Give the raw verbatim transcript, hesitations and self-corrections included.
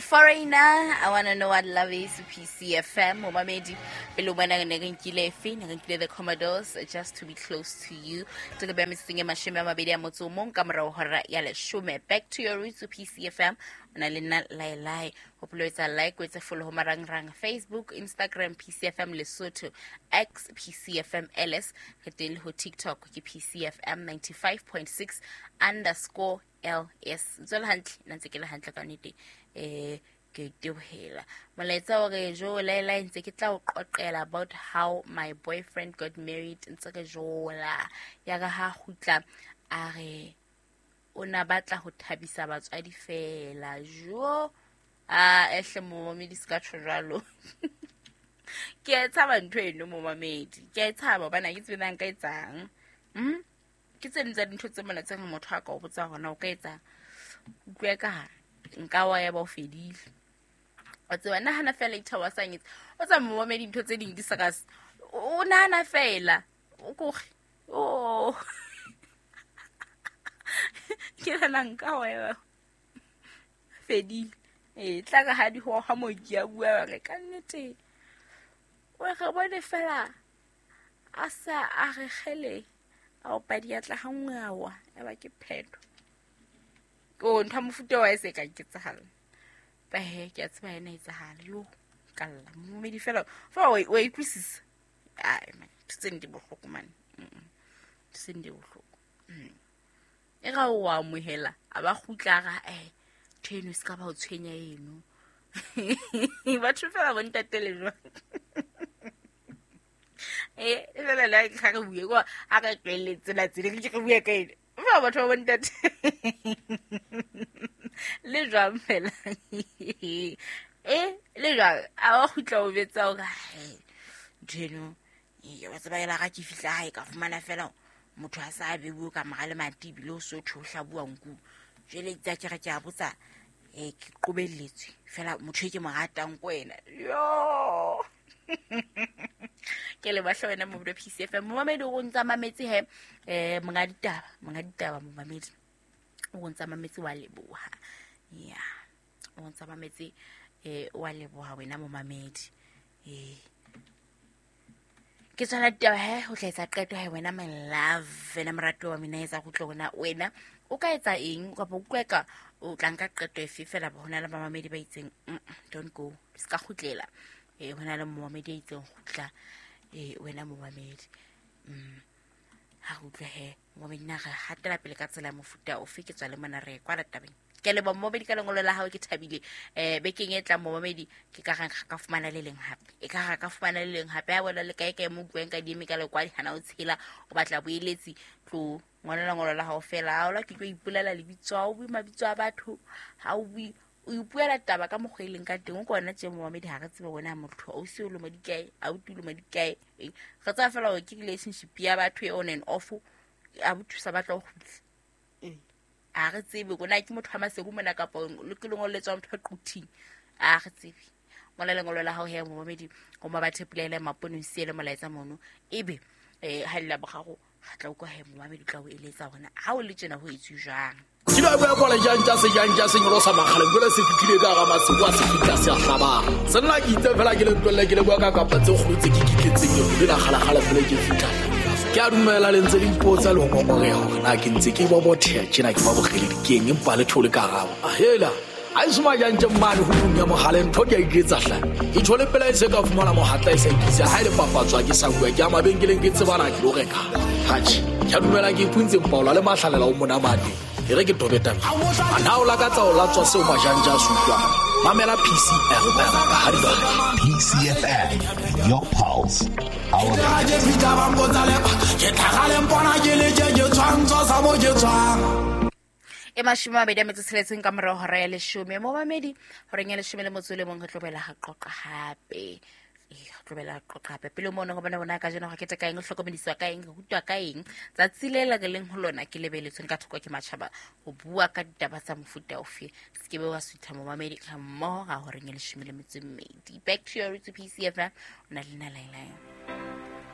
foreigner, I want to know what love is. P C F M, Momamedi, Belumana, Negankile, Fin, Negankile the Commodores, just to be close to you. To the Bemising Mashima Mabedia Motumon, Camera Hora Yale Shume. Back to your roots to P C F M. On a lina lie lie. Hopefully it's a like with a follow Homarang Rang Facebook, Instagram, P C F M Lesotho, X P C F M L S, Hedil Ho TikTok, P C F M ninety-five point six underscore L S. Zol Hunt, Nansikila Huntlakaniti. Eh, ke tebogela molaetsa o re jo la la ntse ke tla o qoqela about how my boyfriend got married ntse ke jola ya ga ha gutla a re o na batla go thabisa batswadi fela jo a ehle mo momedi ska tshwalo ke etsa ntho eno mo mamedi ke etsa ba bana ke tsena nka etsang hm ke tsentse dintho tse mona tse motho a ka o botsa gona o ka etsa utlwe ka nka wa ya ba fedile o tswa na hana fela itha wa sangitse o tsa mo momedi ntho tse ding di saka o na na fela o go o ke la nka wa ya fedile eh tla ga ha di ho ha mo dia bua re ka nnete o re bone fela a sa a re gele a o padi ya tla ha ngwawa ya ba ke pheto o ntha mofuta wa ese ka ke tshala ba he ke tsaba ena itsahala yo kalla mo me di fela fa o o ikwisisa ai man tsende bohloko man tsende bohloko e ga o wa mohela aba khutla ga eh theno se ka ba o tshwenya eno ba tshofela go ntatele jwa eh fela la ka ga buye go a ka tleletse la tsile ke go buye ka ene ba batho ba ntate le jwa fela eh le jwa a ba khutla o betsa o ga theno e ba tsaba ela ga ke fitla hae ka fumana fela motho a sa bebu ka magale matibi lo so thohla bua nku jele tsa ke ga ke a botsa e ke qobelletswe fela motho e ke mo ratang kwena yo ke le ba hlona mo bo P C F M mo mamedi go ntsa mametse he eh monga ditaba monga ditaba mo mamedi o ntsa mametse wa leboha ya o ntsa mametse eh wa leboha wena mo mamedi eh ke tsana ditaba he ho tlaetsa qeto he wena my love wena mrato wa mina etsa go tlona wena o ka etsa eng ka bo kweka o tlanka qeto e fifela ba hona le ba mamedi ba itseng don't go ska khutlela eh hona le mo mamedi itseng khutla eh wena mo mamedi mm ha go tle he mo bena ga hatela pele ka tsela mofuta o fe ke tswa le mona re kwa la tabeng ke le bo mo bedi ka lengolo la hao ke thabile eh bekeng e tla mo mamedi ke ka ga ka fumana le leng hape e ka ga ka fumana le leng hape ya bona le kae kae mo bueng ka dimi ka le kwa di hana o tshela o batla boeletsi tlo ngwana la ngolo la hao fela a ola ke tlo ipulela le bitswa o bui mabitso a batho ha o bui o ipuela taba ka mogweleng ka teng go bona tse mo mamedi ha ga tsebe bona motho o se o lo madikae a o tulo madikae ga tsa fela o ke relationship ya batho e on and off a bothusa batla go khutla eh a re tsebe go na ke motho a masego mona ka pa le ke lengolo le tswa motho a quting a re tsebe mola lengolo la hao he mo mamedi go ma bathe pulele mapono siele molaetsa mono ebe eh ha lla bogago ga tla go he mo mamedi tla o eletsa bona ha o le tsena go itse jang Kila bua kwa la janja se janja se nyolo sa magale bula se fitile ka ga masego a se fitla se a hlaba se nna ke itse fela ke le tlolle ke le bua ka ka patse go itse ke kitletseng yo le la gala gala bula ke fitla ke a dumela le ntse dipotsa le go ngore ho na ke ntse ke bo bothe tsena ke ba bogele dikeng empa le thole ka ga a hela a isuma janja mane ho nya mo halen thoke ya iketsa hla e thole pela e se ka fumana mo hatla e sa ikisa ha ile papatswa ke sa bua ke ama bengeleng ke tsebana ke lo reka hachi ke a dumela ke puntse paula le mahlalela o mona mane re ke tobeta ana o la ka tsa o la tswa seo majanja sutwa mamela P C F M ha di ba P C F M your pulse our ke fita ba mbotsa le ke tlagale mpona ke le je je tshwantso sa mo je tswang e mashima be dametsa tseletseng ka mora hora ya leshome mo mamedi hore nya leshome le motsole mong tlobela ga qoqa hape e tlobela qoqa hape pele mo no go bona bona ka jena go ke teka eng hlokomediswa ka eng go twa ka eng tsa tsilela ke leng ho lona ke lebeletseng ka thoko ke matšhaba go bua ka ditaba tsa mofuta ofe se ke be wa switha mo mamedi ka mo ga hore nya leshome le motsomedi back to your P C F ona lena la ila